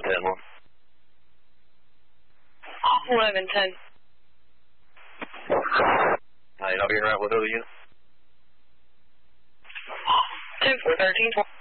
1110. I'll be around with other units. 10-4-13.